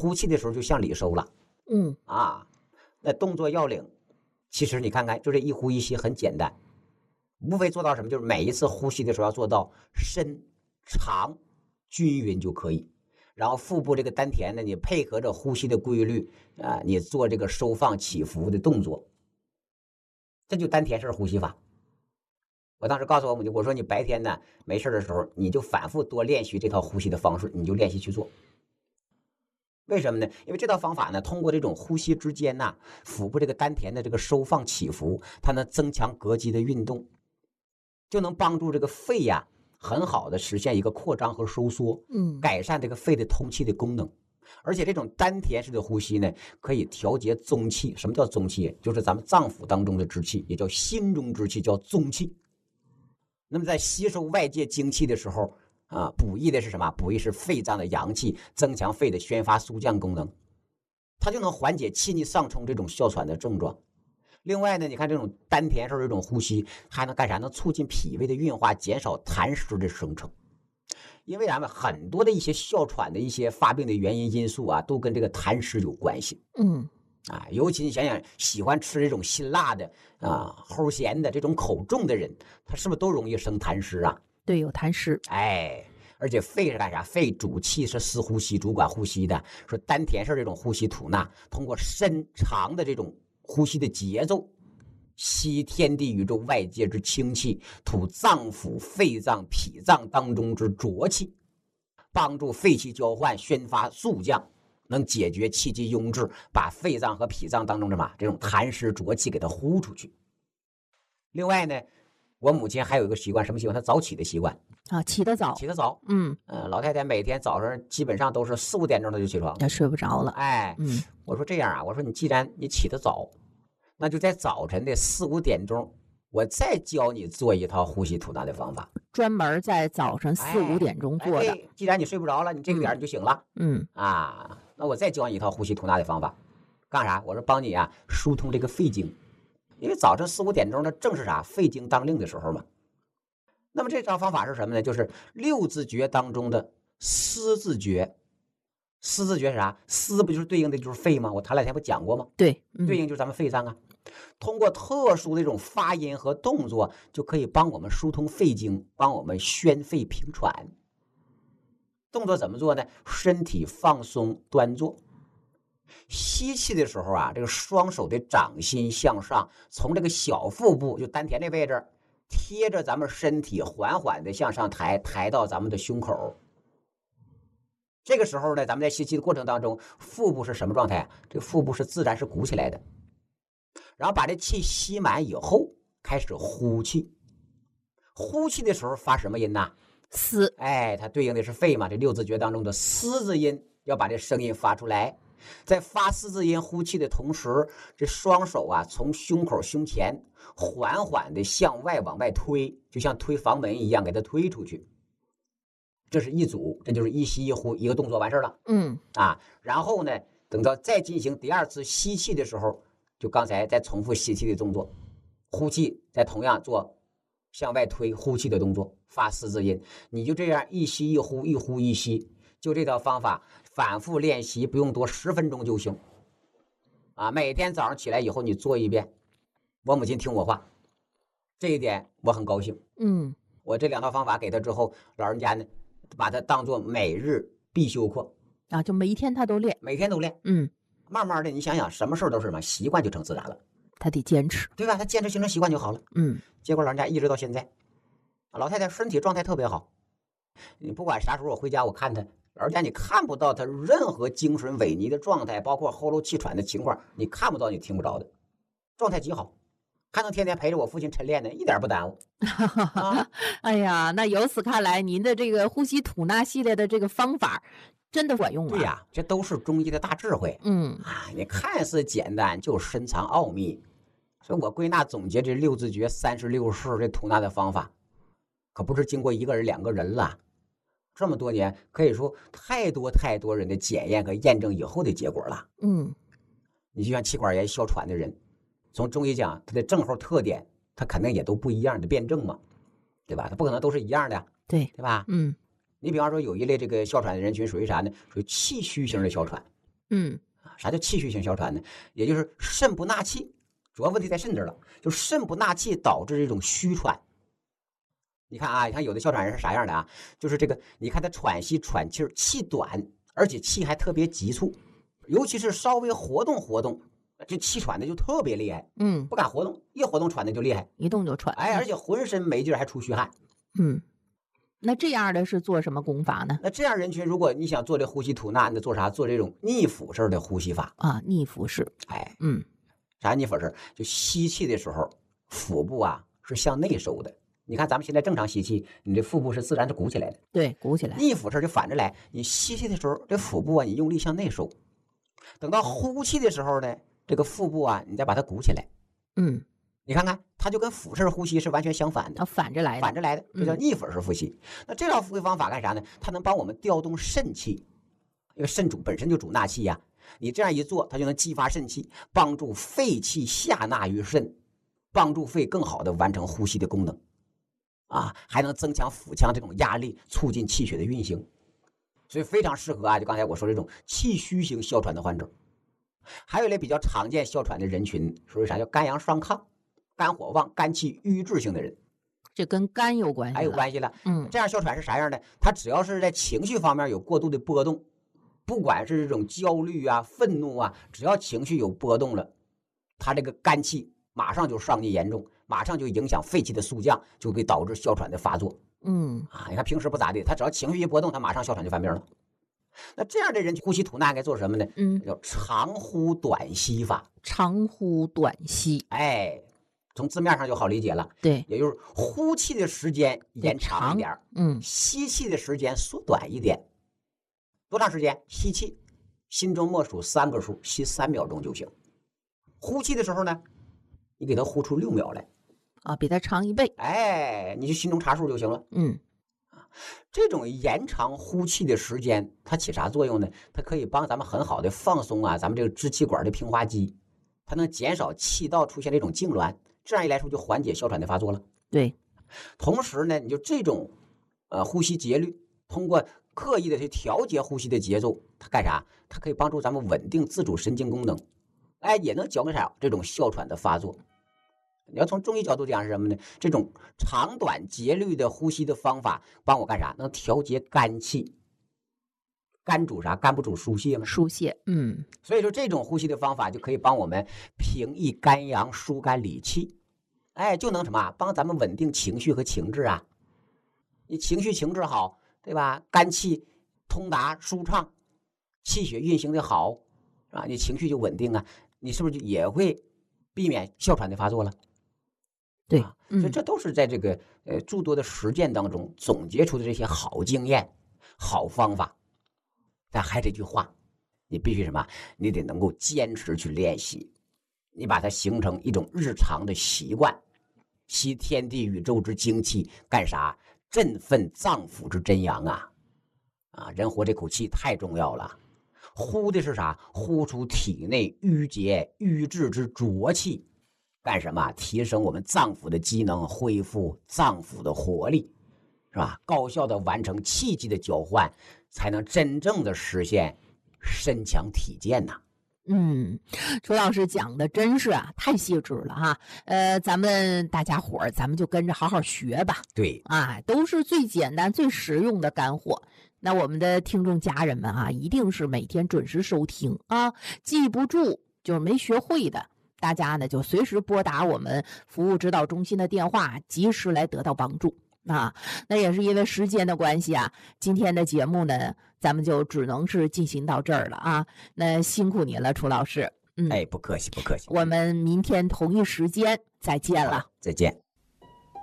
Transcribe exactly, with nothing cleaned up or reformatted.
呼气的时候就向里收了。 嗯啊，那动作要领，其实你看看，就这一呼一吸很简单，无非做到什么，就是每一次呼吸的时候要做到深长均匀就可以。然后腹部这个丹田呢，你配合着呼吸的规律啊，你做这个收放起伏的动作，这就丹田式呼吸法。我当时告诉我母亲，我说你白天呢没事的时候，你就反复多练习这套呼吸的方式，你就练习去做。为什么呢？因为这套方法呢，通过这种呼吸之间呐、啊，腹部这个丹田的这个收放起伏，它能增强膈肌的运动，就能帮助这个肺呀、啊、很好的实现一个扩张和收缩， 嗯， 改善这个肺的通气的功能。而且这种丹田式的呼吸呢，可以调节宗气。什么叫宗气？就是咱们脏腑当中的之气，也叫心中之气，叫宗气。那么在吸收外界精气的时候啊，补益的是什么？补益是肺脏的阳气，增强肺的宣发肃降功能，它就能缓解气逆上冲这种哮喘的症状。另外呢，你看这种丹田式这种呼吸还能干啥？能促进脾胃的运化，减少痰湿的生成。因为咱们很多的一些哮喘的一些发病的原因因素啊，都跟这个痰湿有关系。 嗯啊，尤其你想想，喜欢吃这种辛辣的啊、齁咸的这种口重的人，他是不是都容易生痰湿啊？ 对，有痰湿。 哎，而且肺是干啥？肺主气，是司呼吸，主管呼吸的。说丹田式这种呼吸吐纳，通过深长的这种呼吸的节奏，吸天地宇宙外界之清气，吐脏腑、肺脏、脾脏当中之浊气，帮助肺气交换，宣发肃降，能解决气机壅滞，把肺脏和脾脏当中什么这种痰湿浊气给它呼出去。另外呢，我母亲还有一个习惯，什么习惯？她早起的习惯啊，起得早， 起得早。 嗯， 呃，老太太每天早上基本上都是四五点钟她就起床， 她睡不着了。 哎， 嗯， 我说这样啊，我说你既然你起得早，那就在早晨的四五点钟，我再教你做一套呼吸吐纳的方法， 专门在早上四五点钟做的。 哎哎。既然你睡不着了，你这个点你就醒了， 嗯啊，那我再教你一套呼吸吐纳的方法，干啥？我说帮你啊疏通这个肺经，因为早晨四五点钟呢正是啥肺经当令的时候嘛。那么这招方法是什么呢？就是六字诀当中的思字诀。思字诀是啥？思不就是对应的就是肺吗？我前两天不讲过吗？ 对，嗯、 对应就是咱们肺脏啊。通过特殊的这种发音和动作，就可以帮我们疏通肺经，帮我们宣肺平喘。动作怎么做呢？身体放松端坐，吸气的时候啊，这个双手的掌心向上，从这个小腹部就丹田这位置贴着咱们身体，缓缓的向上抬，抬到咱们的胸口。这个时候呢，咱们在吸气的过程当中，腹部是什么状态？这个腹部是自然是鼓起来的。然后把这气吸满以后，开始呼气。呼气的时候发什么音呢？ 嘶。 哎，它对应的是肺嘛，这六字诀当中的嘶字音，要把这声音发出来。在发嘶字音呼气的同时，这双手啊从胸口胸前缓缓的向外往外推，就像推房门一样给它推出去。这是一组，这就是一吸一呼一个动作完事了。 嗯啊，然后呢，等到再进行第二次吸气的时候，就刚才再重复吸气的动作，呼气再同样做向外推呼气的动作，发嘶字音。你就这样一吸一呼，一呼一吸，就这套方法反复练习，不用多，十分钟就行。啊，每天早上起来以后你做一遍。我母亲听我话，这一点我很高兴。 嗯， 我这两套方法给她之后，老人家呢把它当做每日必修课啊，就每一天他都练， 每天都练。 嗯， 慢慢的，你想想，什么事都是什么习惯就成自然了， 他得坚持， 对吧？他坚持形成习惯就好了。 嗯， 结果老人家一直到现在，老太太身体状态特别好。你不管啥时候我回家，我看她，老人家你看不到她任何精神萎靡的状态，包括喉咙气喘的情况，你看不到，你听不着的，状态极好。还能天天陪着我父亲晨练呢，一点不耽误。 啊、哎呀，那由此看来，您的这个呼吸吐纳系列的这个方法真的管用啊！ 对呀，这都是中医的大智慧。 嗯啊，你看似简单，就深藏奥秘。所以我归纳总结这六字诀、三十六式这吐纳的方法，可不是经过一个人、两个人了，这么多年，可以说太多太多人的检验和验证以后的结果了。 嗯， 你就像气管炎、哮喘的人。从中医讲，它的症候特点，它肯定也都不一样的辩证嘛，对吧？它不可能都是一样的， 对对吧？ 嗯， 你比方说有一类这个哮喘的人群属于啥呢？属于气虚型的哮喘， 嗯， 啥叫气虚型哮喘呢？也就是肾不纳气，主要问题在肾这儿了，就肾不纳气导致这种虚喘。你看啊，你看有的哮喘人是啥样的啊？就是这个，你看他喘息喘气儿，气短，而且气还特别急促，尤其是稍微活动活动，这气喘的就特别厉害。 嗯， 不敢活动，一活动喘的就厉害， 一动就喘。 哎，而且浑身没劲儿，还出虚汗。 嗯，那这样的是做什么功法呢？ 那这样人群，如果你想做这呼吸吐纳，你得做啥？做这种逆腹式的呼吸法啊，逆腹式。 哎， 嗯， 啥逆腹式？就吸气的时候，腹部啊是向内收的。你看咱们现在正常吸气，你这腹部是自然是鼓起来的。 对，鼓起来。 逆腹式就反着来，你吸气的时候，这腹部啊你用力向内收，等到呼气的时候呢，这个腹部啊你再把它鼓起来。 嗯， 你看看，它就跟腹式呼吸是完全相反的， 啊，反着来的， 反着来的，这叫逆腹式呼吸。嗯、那这套呼吸方法干啥呢？它能帮我们调动肾气，因为肾主本身就主纳气呀、啊。你这样一做，它就能激发肾气，帮助肺气下纳于肾，帮助肺更好的完成呼吸的功能，啊，还能增强腹腔这种压力，促进气血的运行，所以非常适合啊，就刚才我说这种气虚型哮喘的患者。还有一类比较常见哮喘的人群，属于啥叫肝阳上亢、肝火旺、肝气郁滞性的人， 这跟肝有关系， 还有关系了。 嗯， 这样哮喘是啥样的？他只要是在情绪方面有过度的波动，不管是这种焦虑啊、愤怒啊，只要情绪有波动了，他这个肝气马上就上逆严重，马上就影响肺气的肃降，就会导致哮喘的发作。 嗯啊，你看平时不咋地，他只要情绪一波动，他马上哮喘就犯病了。那这样的人呼吸吐纳该做什么呢？ 嗯， 叫长呼短吸法。 长呼短吸， 哎，从字面上就好理解了。 对， 也就是呼气的时间延长一点， 嗯， 吸气的时间缩短一点。多长时间？吸气，心中默数三个数，吸三秒钟就行。呼气的时候呢，你给它呼出六秒来， 啊，比它长一倍。 哎，你就心中查数就行了。 嗯。 这种延长呼气的时间，它起啥作用呢？它可以帮咱们很好的放松啊，咱们这个支气管的平滑肌，它能减少气道出现这种痉挛，这样一来说就缓解哮喘的发作了。 对， 同时呢，你就这种呃呼吸节律，通过刻意的去调节呼吸的节奏，它干啥？它可以帮助咱们稳定自主神经功能，哎，也能减少这种哮喘的发作。你要从中医角度讲是什么呢？这种长短节律的呼吸的方法，帮我干啥？能调节肝气。肝主啥？肝不主疏泄吗？ 疏泄，嗯。 所以说这种呼吸的方法就可以帮我们平抑肝阳、疏肝理气，哎，就能什么？帮咱们稳定情绪和情志啊。你情绪情志好，对吧？肝气通达舒畅，气血运行的好，是吧？你情绪就稳定啊，你是不是就也会避免哮喘的发作了？ 对， 啊，所以这都是在这个呃诸多的实践当中总结出的这些好经验、好方法。但还这句话，你必须什么？你得能够坚持去练习，你把它形成一种日常的习惯，吸天地宇宙之精气，干啥？振奋脏腑之真阳啊！啊，人活这口气太重要了。呼的是啥？呼出体内郁结瘀滞之浊气。干什么？提升我们脏腑的机能，恢复脏腑的活力，是吧？高效的完成气机的交换，才能真正的实现身强体健呐。 嗯，楚老师讲的真是啊，太细致了哈。呃，咱们大家伙儿，咱们就跟着好好学吧。 对， 啊，都是最简单、最实用的干货。那我们的听众家人们啊，一定是每天准时收听啊，记不住就是没学会的。大家呢就随时拨打我们服务指导中心的电话，及时来得到帮助啊。那也是因为时间的关系啊，今天的节目呢，咱们就只能是进行到这儿了啊。那辛苦您了，楚老师。嗯， 哎，不客气，不客气。 我们明天同一时间再见了， 再见。